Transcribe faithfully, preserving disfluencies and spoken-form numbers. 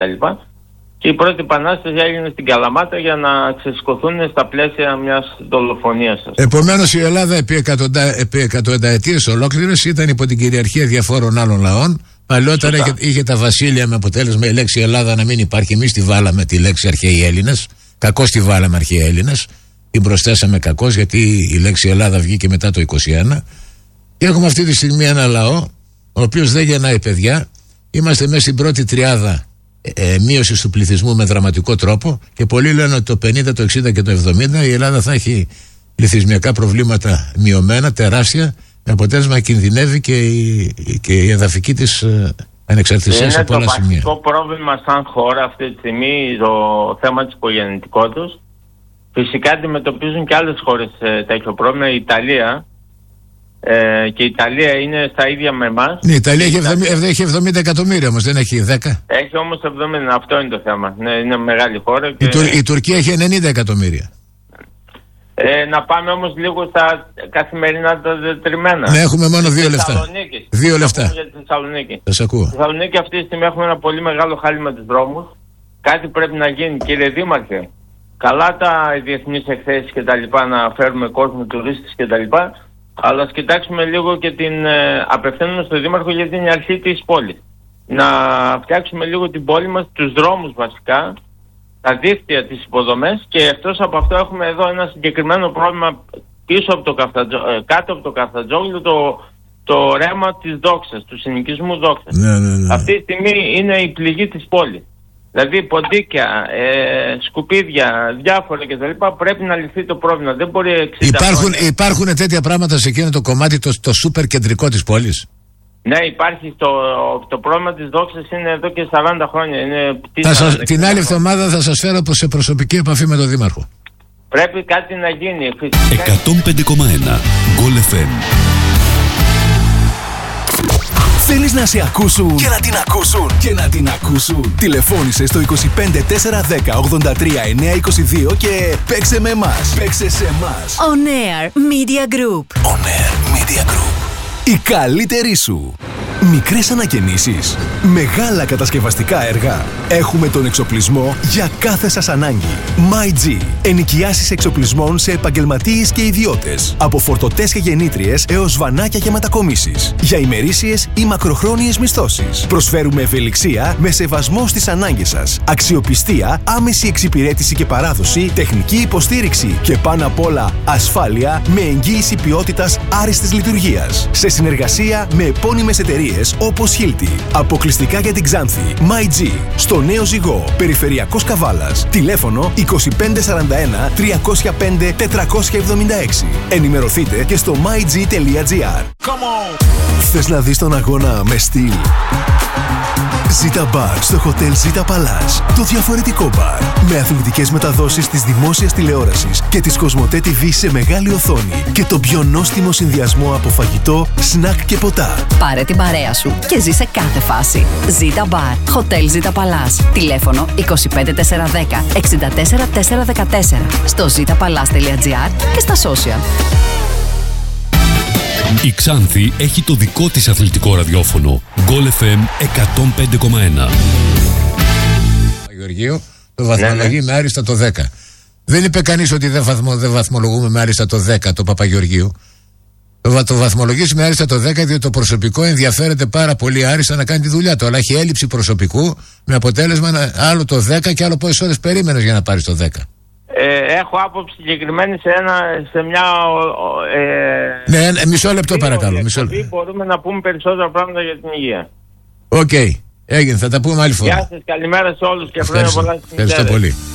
κτλ. Και η πρώτη επανάσταση έγινε στην Καλαμάτα για να ξεσηκωθούν στα πλαίσια μιας δολοφονίας. Επομένως η Ελλάδα επί, εκατοντα, επί εκατονταετίες ολόκληρες ήταν υπό την κυριαρχία διαφόρων άλλων λαών. Παλιότερα είχε, είχε τα βασίλεια, με αποτέλεσμα η λέξη Ελλάδα να μην υπάρχει. Εμείς τη βάλαμε τη λέξη αρχαίοι Έλληνες. Κακώς τη βάλαμε αρχαίοι Έλληνες. Την προσθέσαμε κακώς, γιατί η λέξη Ελλάδα βγήκε μετά το είκοσι ένα. Και έχουμε αυτή τη στιγμή ένα λαό, ο οποίος δεν γεννάει παιδιά. Είμαστε μέσα στην πρώτη τριάδα ε, μείωση του πληθυσμού με δραματικό τρόπο. Και πολλοί λένε ότι το πενήντα, το εξήντα και το εβδομήντα η Ελλάδα θα έχει πληθυσμιακά προβλήματα μειωμένα, τεράστια. Με αποτέλεσμα κινδυνεύει και η, και η εδαφική της ε, ανεξαρτησία σε πολλά σημεία. Είναι το βασικό πρόβλημα σαν χώρα αυτή τη στιγμή το θέμα της υπογεννητικότητας. Φυσικά αντιμετωπίζουν και άλλες χώρες ε, τέτοιο πρόβλημα. Η Ιταλία ε, και η Ιταλία είναι στα ίδια με εμάς. Ναι, η Ιταλία έχει, εβδομήντα, έχει εβδομήντα εκατομμύρια όμως, δεν έχει δέκα. Έχει όμως εβδομήντα, αυτό είναι το θέμα. Ναι, είναι μεγάλη χώρα. Και... Η, Τουρ, η Τουρκία έχει ενενήντα εκατομμύρια. Ε, να πάμε όμως λίγο στα καθημερινά τα δετριμένα. Ναι, έχουμε μόνο δύο λεφτά. Δύο λεφτά. Για τη Θεσσαλονίκη. Σας ακούω. Στη Θεσσαλονίκη αυτή τη στιγμή έχουμε ένα πολύ μεγάλο χάλιμα της δρόμους. Κάτι πρέπει να γίνει, κύριε Δήμαρχε. Καλά τα διεθνείς εκθέσεις και τα λοιπά, να φέρουμε κόσμο, τουρίστες και τα λοιπά. Αλλά ας κοιτάξουμε λίγο και την ε, απευθύνουμε στο Δήμαρχο, γιατί είναι η αρχή της πόλης. Να φτιάξουμε λίγο την πόλη μας, τους δρόμους βασικά, τα δίκτυα, τις υποδομές, και εκτός από αυτό έχουμε εδώ ένα συγκεκριμένο πρόβλημα πίσω από το Καφτατζο, ε, κάτω από το Καφτατζόγλιο, το, το ρέμα της δόξας, του συνοικισμού δόξας. Ναι, ναι, ναι. Αυτή τη στιγμή είναι η πληγή της πόλης. Δηλαδή ποντίκια, ε, σκουπίδια, διάφορα κτλ. Πρέπει να λυθεί το πρόβλημα. Δεν μπορεί εξήντα υπάρχουν, υπάρχουν τέτοια πράγματα σε εκείνο το κομμάτι, το, το σούπερ κεντρικό της πόλης. Ναι, υπάρχει. Το, το πρόβλημα της δόξας είναι εδώ και σαράντα χρόνια. Είναι, θα σας, την άλλη εβδομάδα θα σας φέρω σε προσωπική επαφή με τον Δήμαρχο. Πρέπει κάτι να γίνει. εκατόν πέντε κόμμα ένα Γκολ εφ εμ. Θέλεις να σε ακούσουν και να την ακούσουν και να την ακούσουν. Τηλεφώνησε στο είκοσι πέντε τέσσερα δέκα ογδόντα τρία εννιακόσια είκοσι δύο και παίξε με εμάς. Παίξε σε εμάς. On Air Media Group. On Air Media Group. Η καλύτερη σου. Μικρές ανακαινήσεις, μεγάλα κατασκευαστικά έργα. Έχουμε τον εξοπλισμό για κάθε σας ανάγκη. MyG. Ενοικιάσεις εξοπλισμών σε επαγγελματίες και ιδιώτες. Από φορτωτές και γεννήτριες έως βανάκια και μετακομίσεις. Για ημερήσιες ή μακροχρόνιες μισθώσεις. Προσφέρουμε ευελιξία με σεβασμό στις ανάγκες σας. Αξιοπιστία, άμεση εξυπηρέτηση και παράδοση, τεχνική υποστήριξη και πάνω απ' όλα ασφάλεια με εγγύηση ποιότητας άριστης λειτουργίας. Σε συνεργασία με επώνυμες εταιρείες όπως Hilti. Αποκλειστικά για την Ξάνθη. MyG. Στο Νέο Ζυγό. Περιφερειακός Καβάλας. Τηλέφωνο είκοσι πέντε σαράντα ένα τριακόσια πέντε τετρακόσια εβδομήντα έξι. Ενημερωθείτε και στο myg τελεία gr. Θες να δεις τον αγώνα με στυλ? Zita Bar στο Hotel Zita Palace. Το διαφορετικό μπαρ. Με αθλητικές μεταδόσεις της δημόσιας τηλεόρασης και της Κοσμοτέ τι βι σε μεγάλη οθόνη. Και το πιο νόστιμο συνδυασμό από φαγητό, σνακ και ποτά. Πάρε την παρέα σου και ζήσε κάθε φάση. Zita Bar. Hotel Zita Palace. Τηλέφωνο είκοσι πέντε τέσσερα δέκα εξήντα τέσσερα τέσσερα δεκατέσσερα. Στο zita palace τελεία gr και στα social. Η Ξάνθη έχει το δικό της αθλητικό ραδιόφωνο. Γκολ εφ εμ εκατόν πέντε κόμμα ένα. Γεωργίου, το βαθμολογεί ναι, με άριστα το δέκα. Δεν είπε κανείς ότι δεν, βαθμο, δεν βαθμολογούμε με άριστα το δέκα το Παπαγεωργίου. Το, το βαθμολογήσει με άριστα το δέκα, διότι το προσωπικό ενδιαφέρεται πάρα πολύ άριστα να κάνει τη δουλειά του. Αλλά έχει έλλειψη προσωπικού, με αποτέλεσμα να, άλλο το δέκα και άλλο πόσες ώρες περίμενες για να πάρεις το δέκα. Ε, έχω άποψη συγκεκριμένη σε, ένα, σε μια... Ε, ναι, ε, μισό λεπτό παρακαλώ. Μισό λεπτό. Μπορούμε να πούμε περισσότερα πράγματα για την υγεία. Οκ, okay. Έγινε, θα τα πούμε άλλη φορά. Γεια σας, καλημέρα σε όλους και χρόνια πολλά. Ευχαριστώ πολύ.